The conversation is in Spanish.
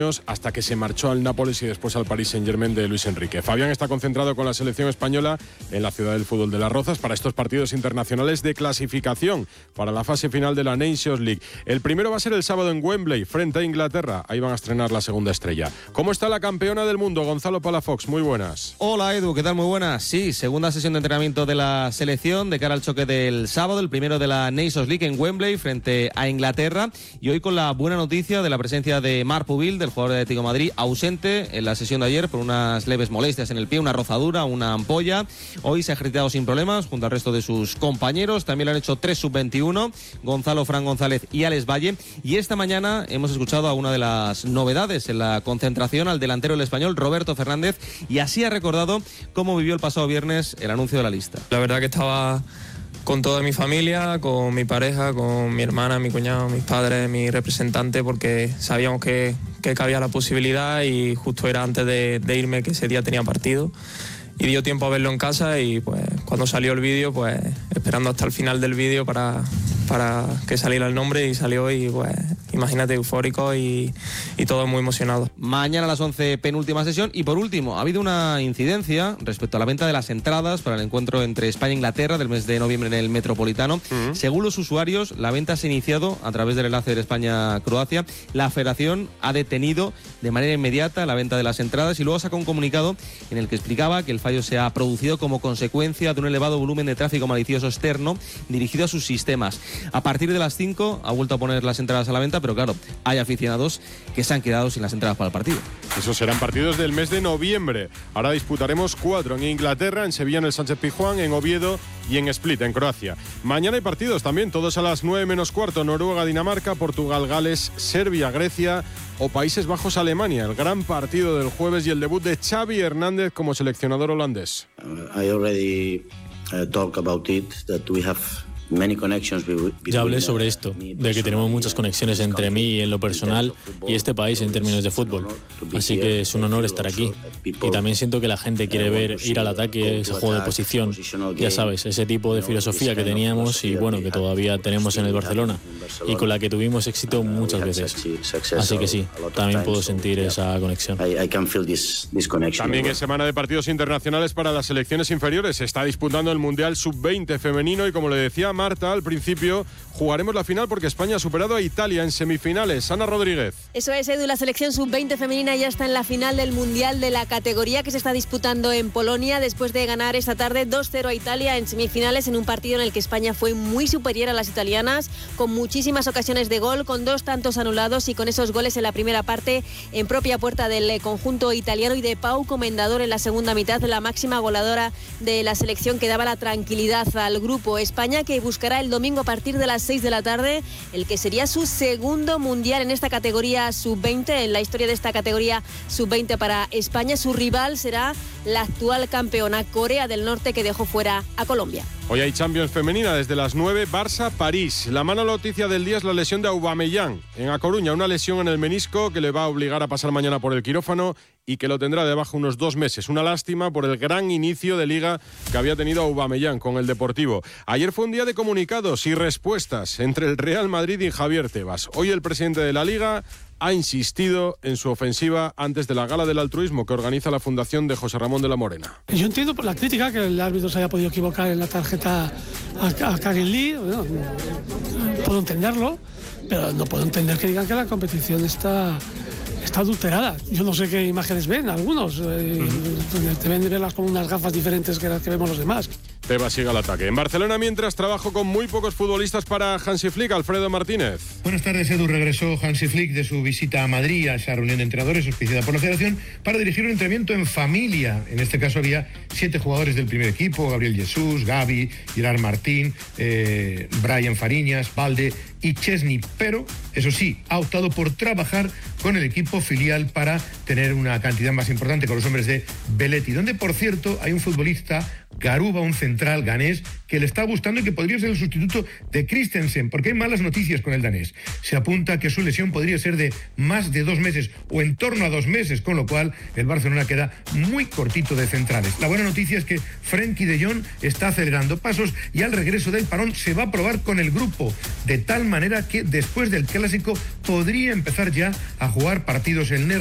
hasta que se marchó al Nápoles y después al Paris Saint-Germain de Luis Enrique. Fabián está concentrado con la selección española en la ciudad del fútbol de Las Rozas para estos partidos internacionales de clasificación para la fase final de la Nations League. El primero va a ser el sábado en Wembley, frente a Inglaterra. Ahí van a estrenar la segunda estrella. ¿Cómo está la campeona del mundo, Gonzalo Palafox? Muy buenas. Hola Edu, ¿qué tal? Muy buenas. Sí, segunda sesión de entrenamiento de la selección de cara al choque del sábado, el primero de la Nations League en Wembley frente a Inglaterra. Y hoy con la buena noticia de la presencia de Marc Pubil, del jugador de Atlético de Madrid, ausente en la sesión de ayer por unas leves molestias en el pie, una rozadura, una ampolla. Hoy se ha ejercitado sin problemas junto al resto de sus compañeros. También le han hecho 3 sub-21, Gonzalo Fran González y Alex Valle. Y esta mañana hemos escuchado a una de las novedades en la concentración, al delantero del Español, Roberto Fernández, y así ha recordado cómo vivió el pasado viernes el anuncio de la lista. La verdad que estaba con toda mi familia, con mi pareja, con mi hermana, mi cuñado, mis padres, mi representante, porque sabíamos que cabía la posibilidad y justo era antes de irme, que ese día tenía partido. Y dio tiempo a verlo en casa y pues cuando salió el vídeo, pues esperando hasta el final del vídeo para que saliera el nombre, y salió, y pues imagínate, eufórico y todo muy emocionado. Mañana a las 11, penúltima sesión. Y por último, ha habido una incidencia respecto a la venta de las entradas para el encuentro entre España e Inglaterra del mes de noviembre en el Metropolitano. Según los usuarios, la venta se ha iniciado a través del enlace de España-Croacia. La Federación ha detenido de manera inmediata la venta de las entradas y luego sacó un comunicado en el que explicaba que el fallo se ha producido como consecuencia de un elevado volumen de tráfico malicioso externo dirigido a sus sistemas. A partir de las 5 ha vuelto a poner las entradas a la venta, pero claro, hay aficionados que se han quedado sin las entradas para el partido. Esos serán partidos del mes de noviembre. Ahora disputaremos 4 en Inglaterra, en Sevilla, en el Sánchez-Pizjuán, en Oviedo y en Split, en Croacia. Mañana hay partidos también, todos a las 9 menos cuarto. Noruega, Dinamarca, Portugal, Gales, Serbia, Grecia o Países Bajos, Alemania. El gran partido del jueves y el debut de Xavi Hernández como seleccionador holandés. I already talk about it, that we have Ya hablé sobre esto, de que tenemos muchas conexiones entre mí en lo personal y este país en términos de fútbol. Así que es un honor estar aquí. Y también siento que la gente quiere ver ir al ataque, ese juego de posición. Ya sabes, ese tipo de filosofía que teníamos y bueno, que todavía tenemos en el Barcelona y con la que tuvimos éxito muchas veces. Así que sí, también puedo sentir esa conexión. También es semana de partidos internacionales para las selecciones inferiores. Se está disputando el Mundial Sub-20 femenino y como le decía Marta al principio, jugaremos la final porque España ha superado a Italia en semifinales. Ana Rodríguez. Eso es, Edu, la selección sub-20 femenina ya está en la final del Mundial de la categoría que se está disputando en Polonia después de ganar esta tarde 2-0 a Italia en semifinales en un partido en el que España fue muy superior a las italianas, con muchísimas ocasiones de gol, con 2 tantos anulados y con esos goles en la primera parte en propia puerta del conjunto italiano y de Pau Comendador en la segunda mitad, la máxima goleadora de la selección que daba la tranquilidad al grupo. España que buscará el domingo a partir de las 6 de la tarde el que sería su segundo mundial en esta categoría sub-20, en la historia de esta categoría sub-20 para España. Su rival será la actual campeona Corea del Norte, que dejó fuera a Colombia. Hoy hay Champions femenina desde las 9, Barça-París. La mala noticia del día es la lesión de Aubameyang en A Coruña, una lesión en el menisco que le va a obligar a pasar mañana por el quirófano y que lo tendrá de baja unos 2 meses. Una lástima por el gran inicio de liga que había tenido Aubameyang con el Deportivo. Ayer fue un día de comunicados y respuestas entre el Real Madrid y Javier Tebas. Hoy el presidente de la Liga ha insistido en su ofensiva antes de la Gala del Altruismo que organiza la Fundación de José Ramón de la Morena. Yo entiendo por la crítica que el árbitro se haya podido equivocar en la tarjeta a Karen Lee. Bueno, puedo entenderlo, pero no puedo entender que digan que la competición está adulterada. Yo no sé qué imágenes ven algunos. Deben de verlas con unas gafas diferentes que las que vemos los demás. Tebas sigue al ataque. En Barcelona, mientras, trabajo con muy pocos futbolistas para Hansi Flick. Alfredo Martínez. Buenas tardes, Edu. Regresó Hansi Flick de su visita a Madrid, a esa reunión de entrenadores auspiciada por la Federación, para dirigir un entrenamiento en familia. En este caso había 7 jugadores del primer equipo: Gabriel Jesús, Gavi, Gerard Martín, Brian Fariñas, Valde y Chesney. Pero, eso sí, ha optado por trabajar con el equipo filial para tener una cantidad más importante con los hombres de Belletti, donde, por cierto, hay un futbolista, Garuba, un central ganés, que le está gustando y que podría ser el sustituto de Christensen, porque hay malas noticias con el danés. Se apunta que su lesión podría ser de más de 2 meses o en torno a 2 meses, con lo cual el Barcelona queda muy cortito de centrales. La buena noticia es que Frenkie de Jong está acelerando pasos y al regreso del parón se va a probar con el grupo, de tal manera que después del Clásico podría empezar ya a jugar partidos el